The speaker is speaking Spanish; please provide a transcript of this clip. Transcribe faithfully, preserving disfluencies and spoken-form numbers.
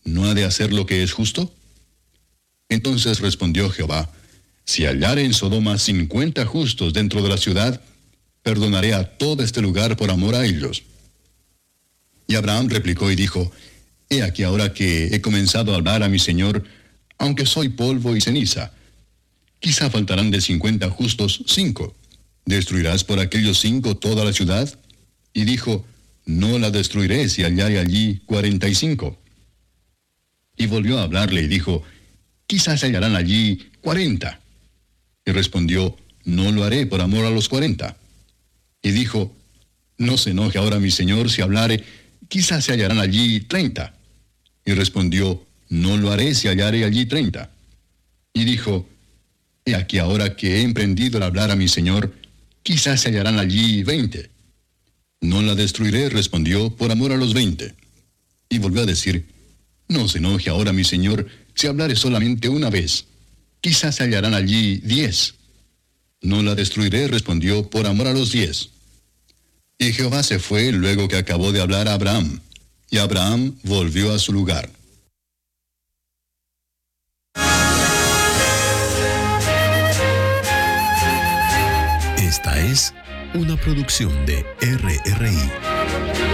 ¿no ha de hacer lo que es justo? Entonces respondió Jehová: si hallare en Sodoma cincuenta justos dentro de la ciudad, perdonaré a todo este lugar por amor a ellos. Y Abraham replicó y dijo: he aquí ahora que he comenzado a hablar a mi señor, aunque soy polvo y ceniza. Quizá faltarán de cincuenta justos cinco. ¿Destruirás por aquellos cinco toda la ciudad? Y dijo: no la destruiré si hallare allí cuarenta y cinco. Y volvió a hablarle y dijo: quizás hallarán allí cuarenta. Y respondió: no lo haré por amor a los cuarenta. Y dijo: no se enoje ahora mi señor si hablare, quizás se hallarán allí treinta. Y respondió: no lo haré si hallare allí treinta. Y dijo: he aquí ahora que he emprendido el hablar a mi señor, quizás se hallarán allí veinte. No la destruiré, respondió, por amor a los veinte. Y volvió a decir: no se enoje ahora mi señor si hablare solamente una vez, quizás se hallarán allí diez. No la destruiré, respondió, por amor a los diez. Y Jehová se fue luego que acabó de hablar a Abraham, y Abraham volvió a su lugar. Esta es una producción de R R I.